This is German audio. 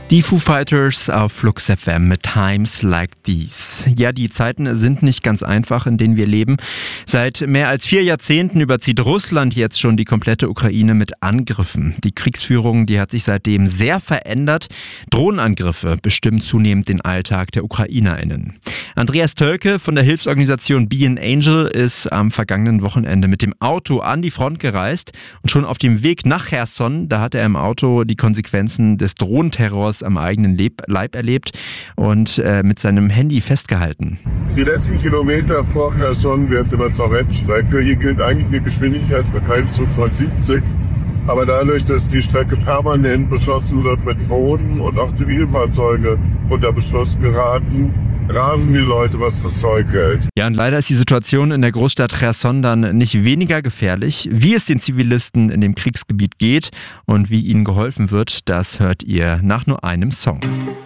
Die Foo Fighters auf Flux FM mit Times Like These. Ja, die Zeiten sind nicht ganz einfach, in denen wir leben. Seit mehr als 4 Jahrzehnten überzieht Russland jetzt schon die komplette Ukraine mit Angriffen. Die Kriegsführung, die hat sich seitdem sehr verändert. Drohnenangriffe bestimmen zunehmend den Alltag der UkrainerInnen. Andreas Tölke von der Hilfsorganisation Be an Angel ist am vergangenen Wochenende mit dem Auto an die Front gereist und schon auf dem Weg nach Cherson, da hat er im Auto die Konsequenzen des Drohnenterrors am eigenen Leib erlebt und mit seinem Handy festgehalten. Die letzten Kilometer vor Cherson während der Mazarett-Strecke, hier gilt eigentlich eine Geschwindigkeit begrenzt von 70. Aber dadurch, dass die Strecke permanent beschossen wird mit Drohnen und auch Zivilfahrzeuge unter Beschuss geraten, rasen die Leute, was das Zeug hält. Ja, und leider ist die Situation in der Großstadt Cherson dann nicht weniger gefährlich. Wie es den Zivilisten in dem Kriegsgebiet geht und wie ihnen geholfen wird, das hört ihr nach nur einem Song.